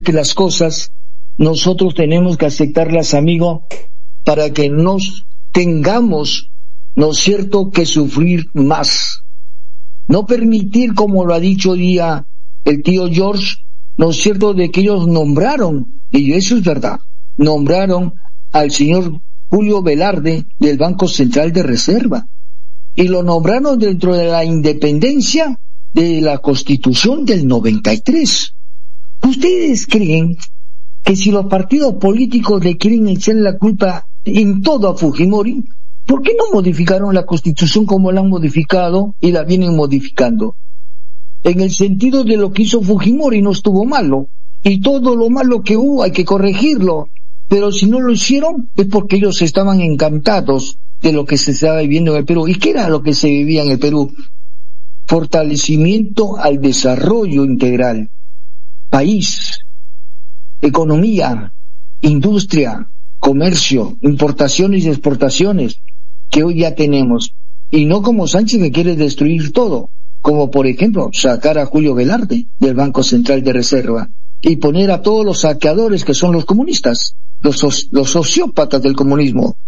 que las cosas nosotros tenemos que aceptarlas, amigo, para que no tengamos, ¿no es cierto?, que sufrir más. No permitir, como lo ha dicho hoy día el tío George, ¿no es cierto?, de que ellos nombraron, y eso es verdad, nombraron al señor Julio Velarde del Banco Central de Reserva, y lo nombraron dentro de la independencia de la Constitución del 93. ¿Ustedes creen que si los partidos políticos le quieren echar la culpa en todo a Fujimori, ¿por qué no modificaron la Constitución como la han modificado y la vienen modificando? En el sentido de lo que hizo Fujimori no estuvo malo, y todo lo malo que hubo hay que corregirlo, pero si no lo hicieron es porque ellos estaban encantados de lo que se estaba viviendo en el Perú. ¿Y qué era lo que se vivía en el Perú? Fortalecimiento al desarrollo integral, país, economía, industria, comercio, importaciones y exportaciones, que hoy ya tenemos, y no como Sánchez que quiere destruir todo, como por ejemplo sacar a Julio Velarde del Banco Central de Reserva y poner a todos los saqueadores que son los comunistas, los sociópatas del comunismo.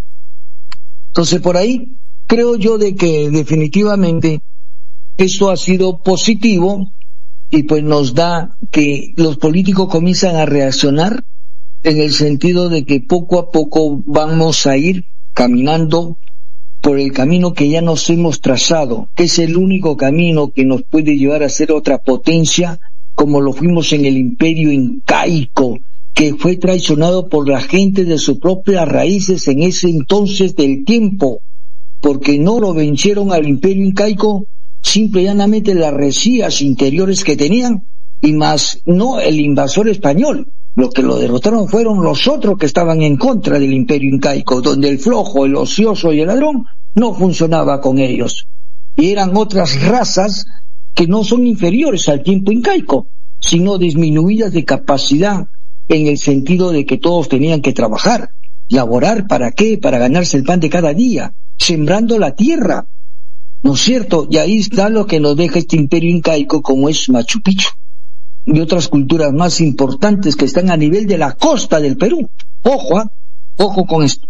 Entonces por ahí creo yo de que definitivamente esto ha sido positivo, y pues nos da que los políticos comienzan a reaccionar en el sentido de que poco a poco vamos a ir caminando por el camino que ya nos hemos trazado, que es el único camino que nos puede llevar a ser otra potencia, como lo fuimos en el imperio incaico, que fue traicionado por la gente de sus propias raíces en ese entonces del tiempo, porque no lo vencieron al imperio incaico, simple y llanamente las rencillas interiores que tenían, y más no el invasor español. Lo que lo derrotaron fueron los otros que estaban en contra del imperio incaico, donde el flojo, el ocioso y el ladrón no funcionaba con ellos. Y eran otras razas que no son inferiores al tiempo incaico, sino disminuidas de capacidad, en el sentido de que todos tenían que trabajar, laborar, ¿para qué? Para ganarse el pan de cada día, sembrando la tierra, ¿no es cierto? Y ahí está lo que nos deja este imperio incaico, como es Machu Picchu y otras culturas más importantes que están a nivel de la costa del Perú. Ojo, ojo con esto.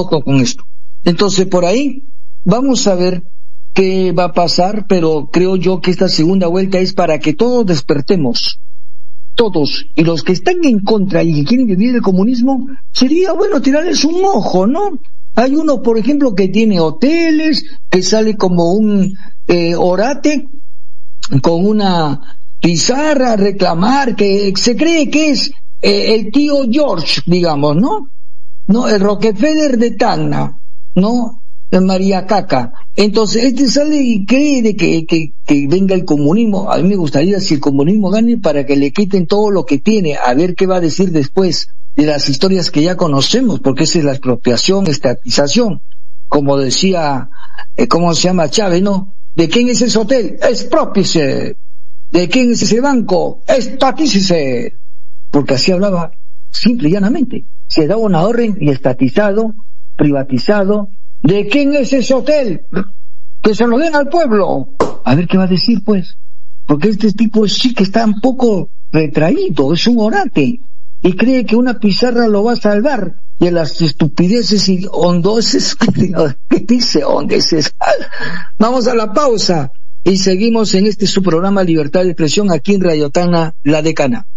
Entonces por ahí vamos a ver qué va a pasar, pero creo yo que esta segunda vuelta es para que todos despertemos, todos, y los que están en contra y que quieren vivir el comunismo, sería bueno tirarles un ojo, ¿no? Hay uno, por ejemplo, que tiene hoteles, que sale como un orate con una pizarra a reclamar, que se cree que es el tío George, digamos, ¿no? No, el Rockefeller de Tacna, ¿no? De María Caca. Entonces, este sale y cree de que venga el comunismo. A mí me gustaría, si el comunismo gane, para que le quiten todo lo que tiene, a ver qué va a decir después de las historias que ya conocemos, porque esa es la expropiación, estatización, como decía, ¿cómo se llama? Chávez, ¿no? ¿De quién es ese hotel? Exprópiese. ¿De quién es ese banco? Estatícese. Porque así hablaba, simple y llanamente. Se daba una orden y estatizado, privatizado. ¿De quién es ese hotel? Que se lo den al pueblo. A ver qué va a decir, pues. Porque este tipo sí que está un poco retraído, es un orate, y cree que una pizarra lo va a salvar de las estupideces y hondeces que dice hondeces. Vamos a la pausa y seguimos en este su programa Libertad de Expresión aquí en Radio Tacna, La Decana.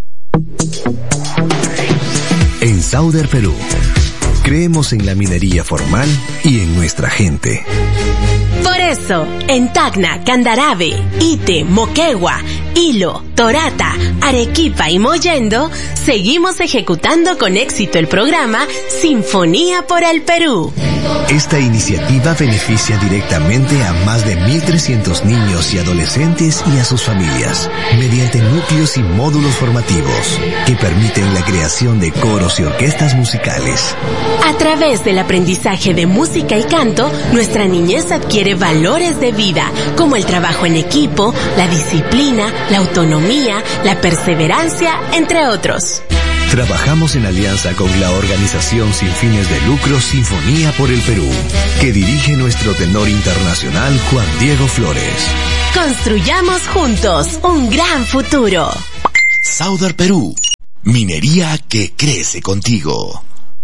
En Sauder, Perú, creemos en la minería formal y en nuestra gente. Por eso, en Tacna, Candarave, Ite, Moquegua, Hilo, Torata, Arequipa y Mollendo, seguimos ejecutando con éxito el programa Sinfonía por el Perú. Esta iniciativa beneficia directamente a más de 1.300 niños y adolescentes y a sus familias, mediante núcleos y módulos formativos que permiten la creación de coros y orquestas musicales. A través del aprendizaje de música y canto, nuestra niñez adquiere valores de vida, como el trabajo en equipo, la disciplina, la autonomía, la perseverancia, entre otros. Trabajamos en alianza con la organización sin fines de lucro Sinfonía por el Perú, que dirige nuestro tenor internacional Juan Diego Flores. Construyamos juntos un gran futuro. Sauder Perú. Minería que crece contigo.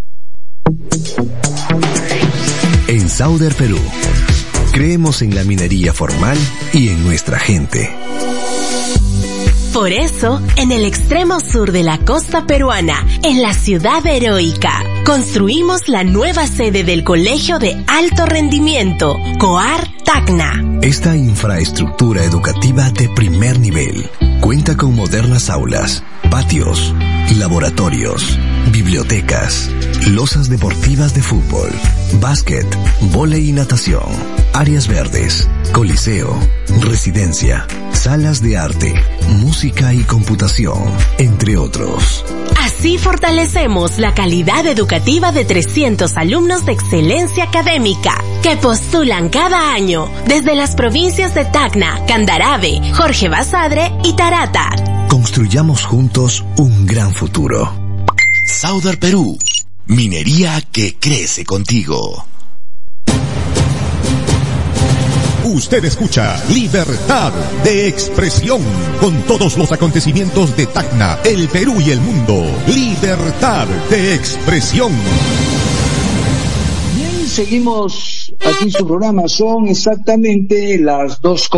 En Sauder Perú, creemos en la minería formal y en nuestra gente. Por eso, en el extremo sur de la costa peruana, en la ciudad heroica, construimos la nueva sede del Colegio de Alto Rendimiento, COAR Tacna. Esta infraestructura educativa de primer nivel cuenta con modernas aulas, patios, laboratorios, bibliotecas, losas deportivas de fútbol, básquet, vóley y natación, áreas verdes, coliseo, residencia, salas de arte, música y computación, entre otros. Así fortalecemos la calidad educativa de 300 alumnos de excelencia académica que postulan cada año desde las provincias de Tacna, Candarave, Jorge Basadre y Tarata. Construyamos juntos un gran futuro. Sauder Perú, minería que crece contigo. Usted escucha Libertad de Expresión con todos los acontecimientos de Tacna, el Perú y el mundo. Libertad de Expresión. Bien, seguimos aquí en su programa. Son exactamente las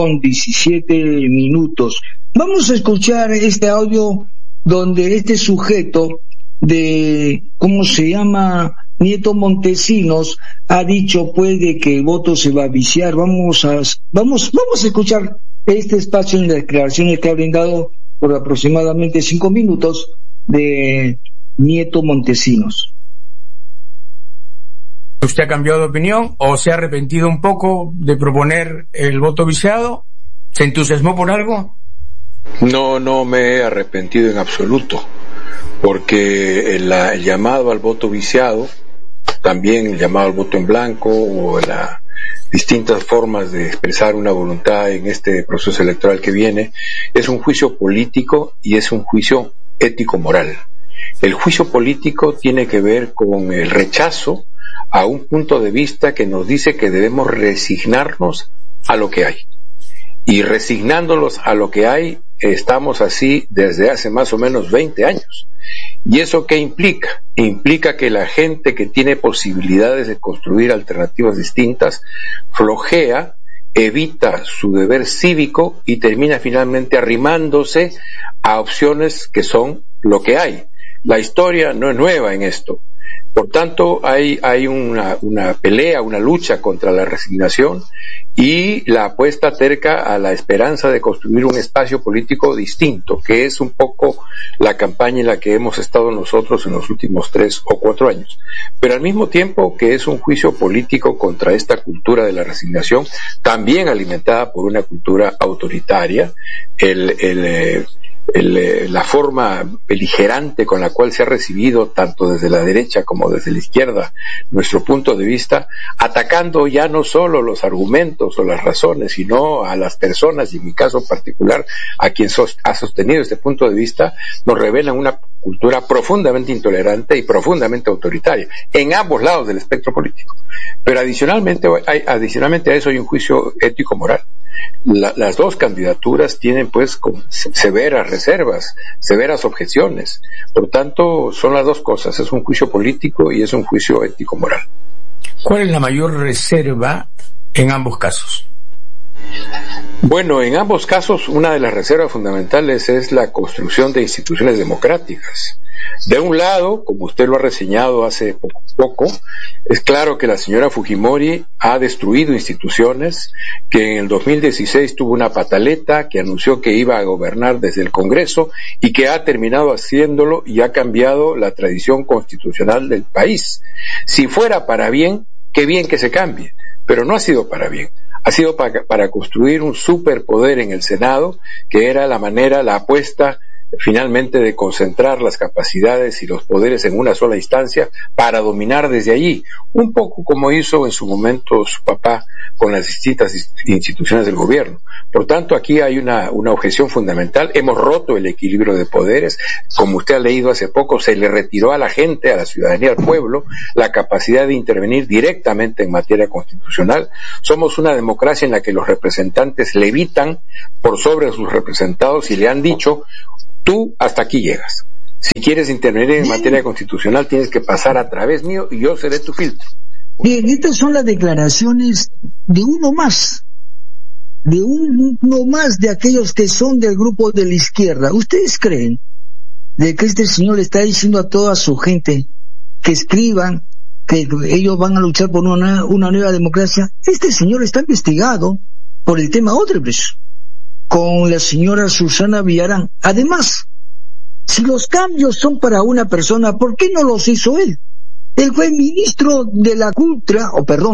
2:17. Vamos a escuchar este audio donde este sujeto de, ¿cómo se llama?, Nieto Montesinos, ha dicho pues de que el voto se va a viciar. Vamos a escuchar este espacio en las declaraciones que ha brindado por aproximadamente 5 minutos de Nieto Montesinos. ¿Usted ha cambiado de opinión o se ha arrepentido un poco de proponer el voto viciado? ¿Se entusiasmó por algo? No me he arrepentido en absoluto, porque el llamado al voto viciado, también el llamado al voto en blanco o las distintas formas de expresar una voluntad en este proceso electoral que viene, es un juicio político y es un juicio ético-moral. El juicio político tiene que ver con el rechazo a un punto de vista que nos dice que debemos resignarnos a lo que hay. Y resignándolos a lo que hay, estamos así desde hace más o menos 20 años. ¿Y eso qué implica? Implica que la gente que tiene posibilidades de construir alternativas distintas flojea, evita su deber cívico y termina finalmente arrimándose a opciones que son lo que hay. La historia no es nueva en esto. Por tanto, hay una pelea, una lucha contra la resignación y la apuesta terca a la esperanza de construir un espacio político distinto, que es un poco la campaña en la que hemos estado nosotros en los últimos 3 o 4 años. Pero al mismo tiempo que es un juicio político contra esta cultura de la resignación, también alimentada por una cultura autoritaria, la forma beligerante con la cual se ha recibido tanto desde la derecha como desde la izquierda nuestro punto de vista, atacando ya no solo los argumentos o las razones, sino a las personas, y en mi caso particular a quien ha sostenido este punto de vista, nos revelan una cultura profundamente intolerante y profundamente autoritaria en ambos lados del espectro político. Pero adicionalmente a eso hay un juicio ético-moral. Las dos candidaturas tienen pues severas reservas, severas objeciones. Por tanto, son las dos cosas, es un juicio político y es un juicio ético-moral. ¿Cuál es la mayor reserva en ambos casos? Bueno, en ambos casos una de las reservas fundamentales es la construcción de instituciones democráticas. De un lado, como usted lo ha reseñado hace poco, es claro que la señora Fujimori ha destruido instituciones, que en el 2016 tuvo una pataleta, que anunció que iba a gobernar desde el Congreso y que ha terminado haciéndolo y ha cambiado la tradición constitucional del país. Si fuera para bien, qué bien que se cambie, pero no ha sido para bien. Ha sido para construir un superpoder en el Senado, que era la apuesta finalmente de concentrar las capacidades y los poderes en una sola instancia para dominar desde allí, un poco como hizo en su momento su papá con las distintas instituciones del gobierno. Por tanto, aquí hay una objeción fundamental. Hemos roto el equilibrio de poderes. Como usted ha leído hace poco, se le retiró a la gente, a la ciudadanía, al pueblo, la capacidad de intervenir directamente en materia constitucional. Somos una democracia en la que los representantes levitan por sobre sus representados y le han dicho: tú hasta aquí llegas. Si quieres intervenir en materia constitucional, tienes que pasar a través mío y yo seré tu filtro. Bien, estas son las declaraciones de uno más de aquellos que son del grupo de la izquierda. ¿Ustedes creen de que este señor le está diciendo a toda su gente que escriban, que ellos van a luchar por una nueva democracia? Este señor está investigado por el tema Odebrecht con la señora Susana Villarán. Además, si los cambios son para una persona, ¿por qué no los hizo él? Él fue ministro de la cultura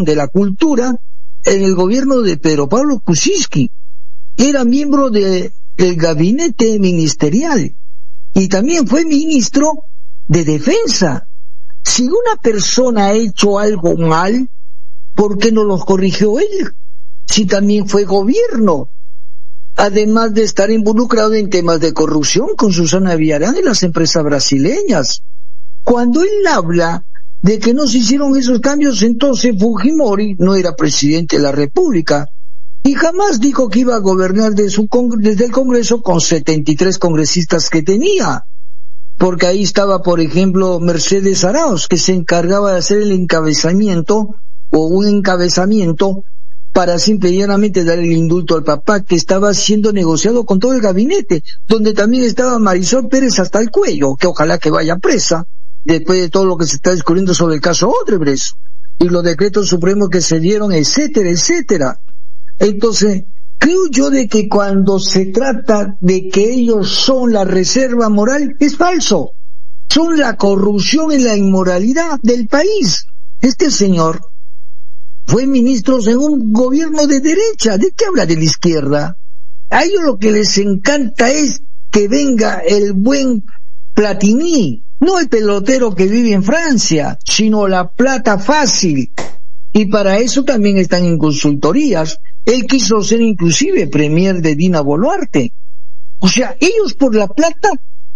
en el gobierno de Pedro Pablo Kuczynski. Era miembro del gabinete ministerial y también fue ministro de defensa. Si una persona ha hecho algo mal, ¿por qué no los corrigió él? Si también fue gobierno, además de estar involucrado en temas de corrupción con Susana Villarán en las empresas brasileñas. Cuando él habla de que no se hicieron esos cambios, entonces Fujimori no era presidente de la República y jamás dijo que iba a gobernar desde el Congreso con 73 congresistas que tenía, porque ahí estaba, por ejemplo, Mercedes Arauz, que se encargaba de hacer el encabezamiento o un encabezamiento para simple y llanamente dar el indulto al papá, que estaba siendo negociado con todo el gabinete, donde también estaba Marisol Pérez hasta el cuello, que ojalá que vaya presa, después de todo lo que se está descubriendo sobre el caso Odebrecht, y los decretos supremos que se dieron, etcétera, etcétera. Entonces, creo yo de que cuando se trata de que ellos son la reserva moral, es falso. Son la corrupción y la inmoralidad del país. Este señor fue ministro en un gobierno de derecha. ¿De qué habla de la izquierda? A ellos lo que les encanta es que venga el buen Platini, no el pelotero que vive en Francia, sino la plata fácil. Y para eso también están en consultorías. Él quiso ser inclusive premier de Dina Boluarte. O sea, ellos por la plata,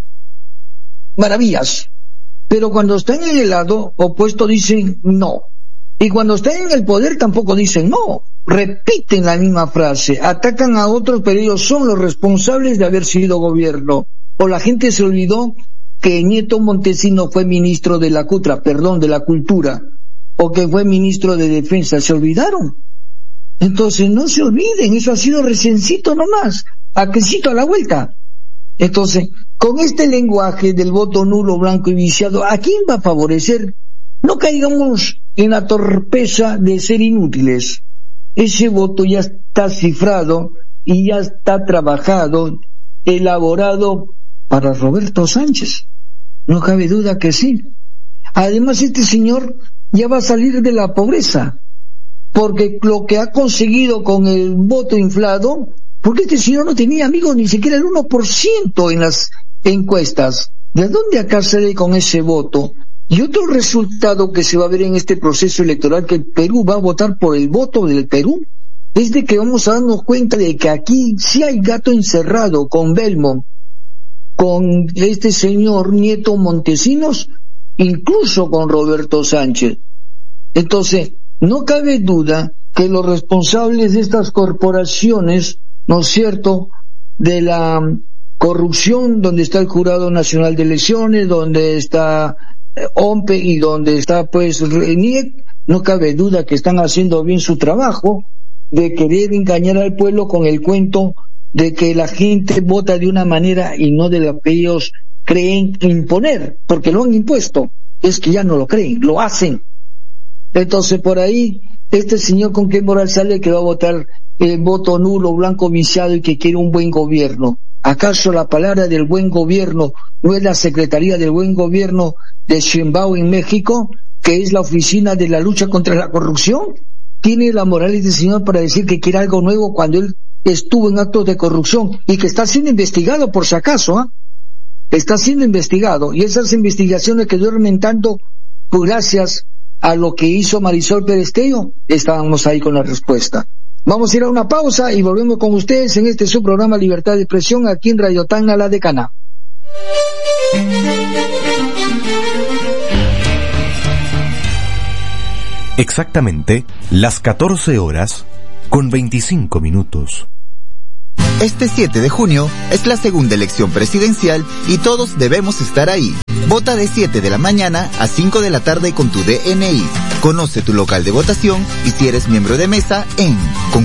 maravillas. Pero cuando están en el lado opuesto dicen no. Y cuando están en el poder tampoco dicen no. Repiten la misma frase. Atacan a otros, pero ellos son los responsables de haber sido gobierno. O la gente se olvidó que Nieto Montesino fue ministro de la Cultura, o que fue ministro de Defensa. ¿Se olvidaron? Entonces no se olviden, eso ha sido reciencito nomás, aquecito a la vuelta. Entonces, con este lenguaje del voto nulo, blanco y viciado, ¿a quién va a favorecer? No caigamos en la torpeza de ser inútiles. Ese voto ya está cifrado y ya está trabajado, elaborado para Roberto Sánchez. No cabe duda que sí. Además, este señor ya va a salir de la pobreza, porque lo que ha conseguido con el voto inflado, porque este señor no tenía amigos ni siquiera el 1% en las encuestas. ¿De dónde acá sale con ese voto? Y otro resultado que se va a ver en este proceso electoral, que el Perú va a votar por el voto del Perú, es de que vamos a darnos cuenta de que aquí sí hay gato encerrado con Belmont, con este señor Nieto Montesinos, incluso con Roberto Sánchez. Entonces, no cabe duda que los responsables de estas corporaciones, ¿no es cierto?, de la corrupción, donde está el Jurado Nacional de Elecciones, donde está OMPE y donde está pues RENIEC, no cabe duda que están haciendo bien su trabajo de querer engañar al pueblo con el cuento de que la gente vota de una manera y no de lo que ellos creen imponer, porque lo han impuesto. Es que ya no lo creen, lo hacen. Entonces por ahí, este señor con qué moral sale que va a votar el voto nulo, blanco, viciado y que quiere un buen gobierno. ¿Acaso la palabra del buen gobierno no es la Secretaría del Buen Gobierno de Sheinbaum en México, que es la oficina de la lucha contra la corrupción? ¿Tiene la moral este señor para decir que quiere algo nuevo cuando él estuvo en actos de corrupción y que está siendo investigado por si acaso? Está siendo investigado, y esas investigaciones que duermen tanto, pues gracias a lo que hizo Marisol Pérez Tello, estábamos ahí con la respuesta. Vamos a ir a una pausa y volvemos con ustedes en este su programa Libertad de Expresión aquí en Radio Tacna La Decana. Exactamente las 14 horas con 25 minutos. Este 7 de junio es la segunda elección presidencial y todos debemos estar ahí. Vota de 7 de la mañana a 5 de la tarde con tu DNI. Conoce tu local de votación y si eres miembro de mesa en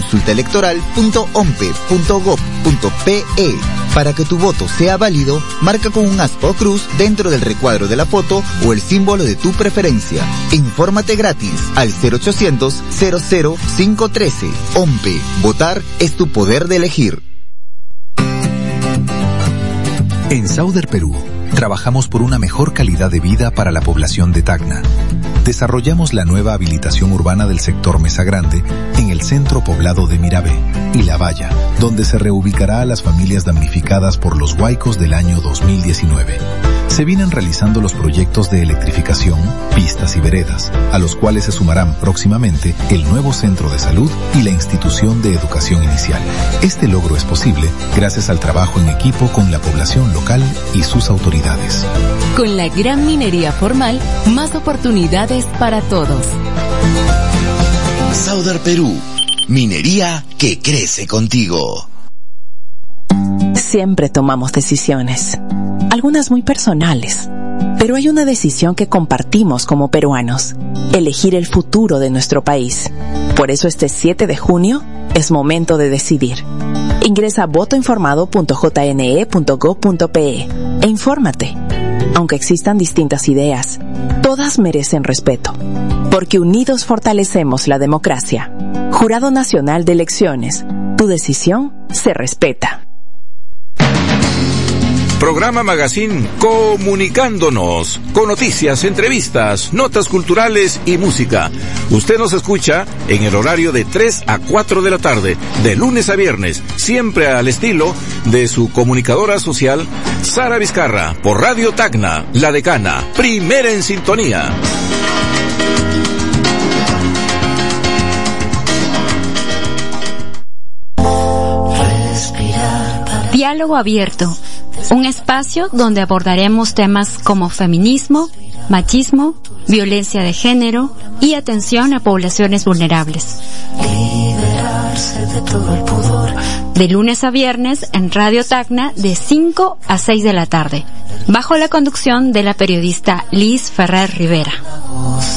consultaelectoral.ompe.gov.pe. Para que tu voto sea válido, marca con un aspa o cruz dentro del recuadro de la foto o el símbolo de tu preferencia. Infórmate gratis al 0800 00 513. OMPE. Votar es tu poder de elegir. En Sauder Perú, trabajamos por una mejor calidad de vida para la población de Tacna. Desarrollamos la nueva habilitación urbana del sector Mesa Grande en el centro poblado de Mirabé y La Valla, donde se reubicará a las familias damnificadas por los huaicos del año 2019. Se vienen realizando los proyectos de electrificación, pistas y veredas, a los cuales se sumarán próximamente el nuevo centro de salud y la institución de educación inicial. Este logro es posible gracias al trabajo en equipo con la población local y sus autoridades. Con la gran minería formal, más oportunidades para todos. Sauder Perú, minería que crece contigo. Siempre tomamos decisiones, algunas muy personales, pero hay una decisión que compartimos como peruanos: elegir el futuro de nuestro país. Por eso este 7 de junio es momento de decidir. Ingresa a votoinformado.jne.gov.pe e infórmate. Aunque existan distintas ideas, todas merecen respeto, porque unidos fortalecemos la democracia. Jurado Nacional de Elecciones, tu decisión se respeta. Programa Magazine Comunicándonos, con noticias, entrevistas, notas culturales y música. Usted nos escucha en el horario de 3 a 4 de la tarde, de lunes a viernes, siempre al estilo de su comunicadora social, Sara Vizcarra, por Radio Tacna, La Decana, primera en sintonía. Diálogo abierto. Un espacio donde abordaremos temas como feminismo, machismo, violencia de género y atención a poblaciones vulnerables. De lunes a viernes en Radio Tacna de 5 a 6 de la tarde, bajo la conducción de la periodista Liz Ferrer Rivera.